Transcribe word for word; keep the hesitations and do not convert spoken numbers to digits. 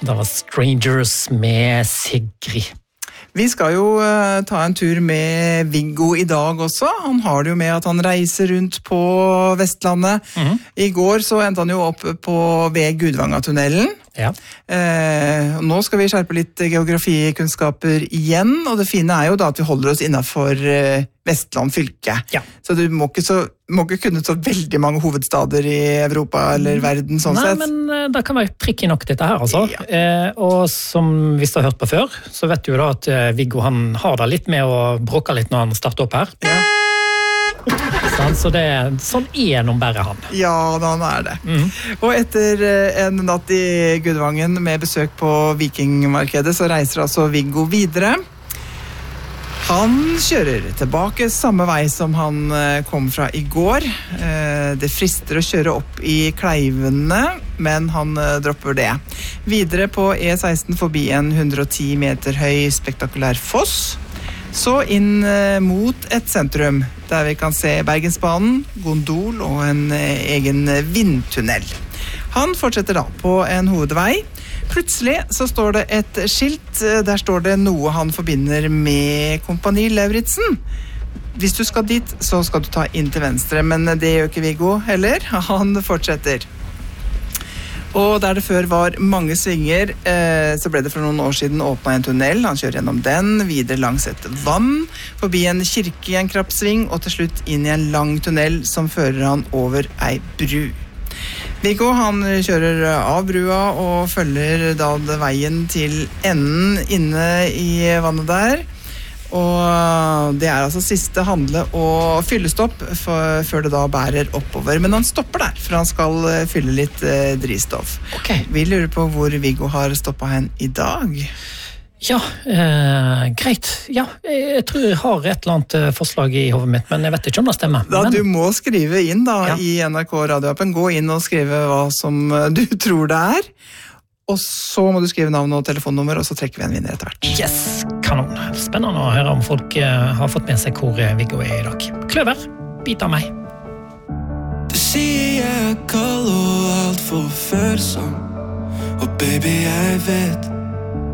Det var Strangers med Sigrid. Vi skal jo uh, ta en tur med Viggo I dag også. Han har det jo med at han reiser rundt på Vestlandet. Mm-hmm. I går så endte han jo opp på ved Gudvangatunnelen. Ja. Eh, nå skal vi skjerpe litt geografikunnskaper igjen, og det fine er jo da at vi holder oss innenfor eh, Vestland fylke. Ja. Så du må ikke, så, må ikke kunne så veldig mange hovedstader I Europa eller verden sånn Nei, sett. Nei, men det kan være tricky nok dette her, altså. Ja. Eh, og som hvis du har hørt på før, så vet du jo da at eh, Viggo han har det litt med å bråke litt når han starter opp her. Ja. Sånn, så det, sånn er noen bare han. Ja, han er det. Mm. Og etter en natt I Gudvangen med besøk på Vikingmarkedet, så reiser altså Viggo videre. Han kjører tilbake samme vei som han kom fra I går. Det frister å kjøre opp I Kleivene, men han dropper det. Videre på E seksten forbi en hundre og ti meter høy spektakulær foss. Så inn mot et sentrum, der vi kan se Bergensbanen, gondol og en egen vindtunnel. Han fortsetter da på en hovedvei. Plutselig så står det et skilt, der står det noe han forbinder med Kompani Lauritzen. Hvis du skal dit, så skal du ta inn til venstre, men det gjør ikke Viggo heller. Han fortsetter. Og der det før var mange svinger, eh, så ble det for noen år siden åpnet en tunnel. Han kjører gjennom den, videre langs et vann, forbi en kirke I en krapp sving, og til slutt inn I en lang tunnel som fører han over ei bru. Viggo, han kjører av brua og følger da veien til enden inne I vannet der. Og det er altså siste handle og fyllestopp for, før det da bærer oppover. Men han stopper der, for han skal fylle litt eh, drivstoff. Okay. Vi lurer på hvor Viggo har stoppet hen I dag. Ja, eh, greit. Ja, jeg tror jeg har et eller annet forslag I hovedet mitt, men jeg vet ikke om det stemmer. Da, men... Du må skrive inn da ja. I N R K radioappen. Gå inn og skrive hva som du tror det er. Og så må du skrive navn og telefonnummer, og så trekker vi en vinner etter hvert. Yes, kanon. Spennende å høre om folk uh, har fått med seg hvor Viggo er I dag. Kløver, bit av meg. Du sier jeg er kald og alt for følsom. Og baby, jeg vet